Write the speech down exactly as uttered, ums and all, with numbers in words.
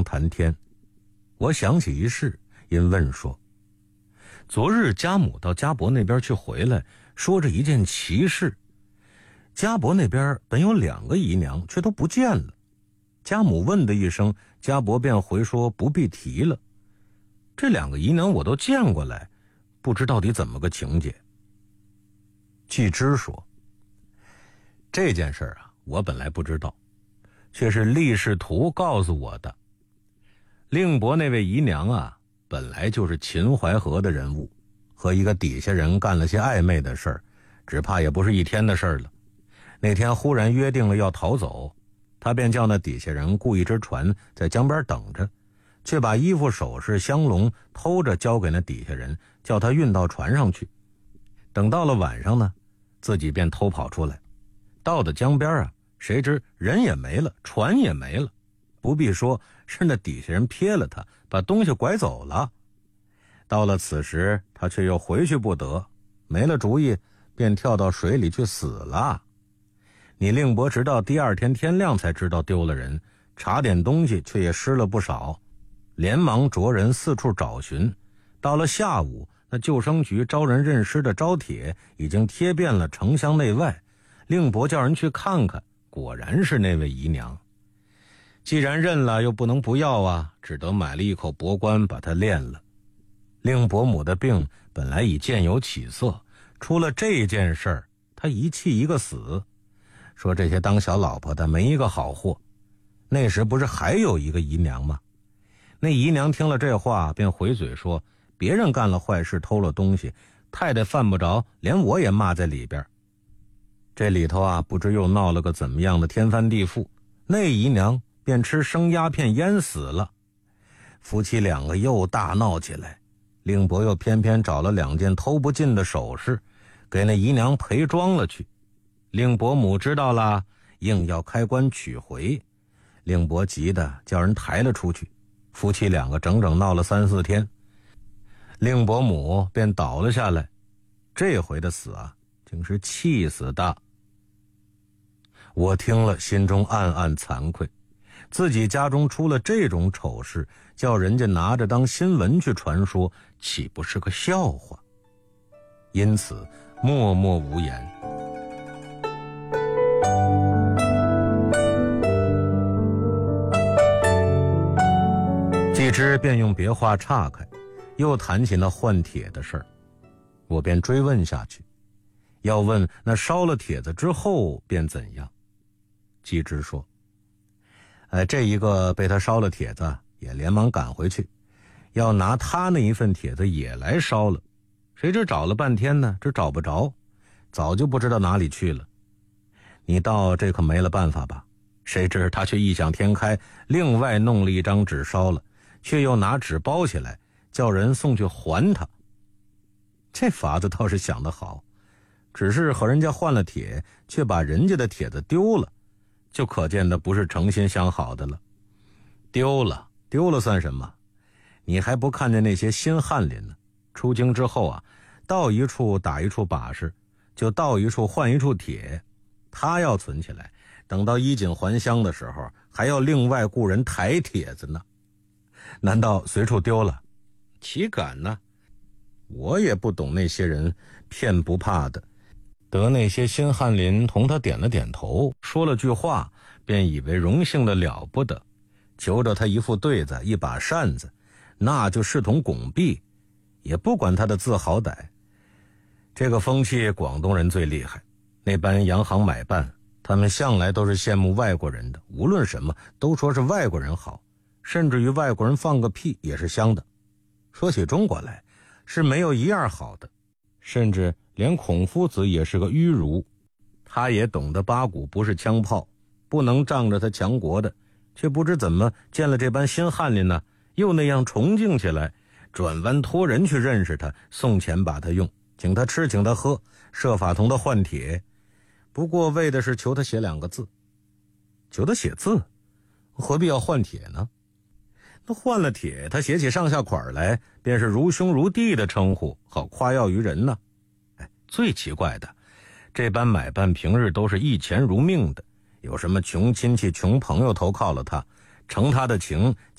娘谈天。我想起一事，因问说，昨日家母到家伯那边去回来，说着一件奇事。家伯那边本有两个姨娘，却都不见了。家母问的一声，家伯便回说不必提了。这两个姨娘我都见过来，不知到底怎么个情节。季之说，这件事啊，我本来不知道，却是历仕途告诉我的。令伯那位姨娘啊，本来就是秦淮河的人物，和一个底下人干了些暧昧的事儿，只怕也不是一天的事儿了。那天忽然约定了要逃走，他便叫那底下人雇一只船在江边等着，却把衣服首饰香笼偷着交给那底下人，叫他运到船上去。等到了晚上呢，自己便偷跑出来，到了江边啊，谁知人也没了，船也没了，不必说，是那底下人瞥了他，把东西拐走了。到了此时，他却又回去不得，没了主意，便跳到水里去死了。你令伯直到第二天天亮才知道丢了人，查点东西却也失了不少，连忙着人四处找寻。到了下午，那救生局招人认尸的招帖已经贴遍了城乡内外，令伯叫人去看看，果然是那位姨娘。既然认了，又不能不要啊，只得买了一口帛棺把它殓了。令伯母的病本来已渐有起色，出了这件事儿，他一气一个死，说这些当小老婆的没一个好货。那时不是还有一个姨娘吗？那姨娘听了这话，便回嘴说，别人干了坏事偷了东西，太太犯不着，连我也骂在里边。这里头啊，不知又闹了个怎么样的天翻地覆，那姨娘便吃生鸦片淹死了。夫妻两个又大闹起来，令伯又偏偏找了两件偷不尽的首饰，给那姨娘赔装了去。令伯母知道了，硬要开棺取回，令伯急得叫人抬了出去。夫妻两个整整闹了三四天，令伯母便倒了下来。这回的死啊，竟是气死的。我听了心中暗暗惭愧，自己家中出了这种丑事，叫人家拿着当新闻去传说，岂不是个笑话？因此默默无言。季之便用别话岔开，又谈起那换帖的事儿。我便追问下去，要问那烧了帖子之后便怎样。季之说，呃，这一个被他烧了帖子，也连忙赶回去，要拿他那一份帖子也来烧了。谁知找了半天呢，这找不着，早就不知道哪里去了。你道这可没了办法吧？谁知他却异想天开，另外弄了一张纸烧了，却又拿纸包起来，叫人送去还他。这法子倒是想得好，只是和人家换了帖，却把人家的帖子丢了，就可见的不是诚心相好的了。丢了丢了算什么？你还不看见那些新翰林呢？出京之后啊，到一处打一处把式，就到一处换一处帖，他要存起来，等到衣锦还乡的时候，还要另外雇人抬帖子呢。难道随处丢了？岂敢呢？我也不懂那些人骗不怕的，得那些新翰林同他点了点头，说了句话，便以为荣幸的了不得，求着他一副对子，一把扇子，那就视同拱璧，也不管他的字好歹。这个风气广东人最厉害，那班洋行买办，他们向来都是羡慕外国人的，无论什么都说是外国人好，甚至于外国人放个屁也是香的。说起中国来，是没有一样好的，甚至连孔夫子也是个迂儒，他也懂得八股不是枪炮，不能仗着他强国的，却不知怎么见了这班新翰林呢，又那样崇敬起来，转弯托人去认识他，送钱把他用，请他吃请他喝，设法同他换帖，不过为的是求他写两个字。求他写字，何必要换帖呢？那换了帖，他写起上下款来，便是如兄如弟的称呼，好夸耀于人呢。哎，最奇怪的，这班买办平日都是一钱如命的，有什么穷亲戚穷朋友投靠了他，承他的情，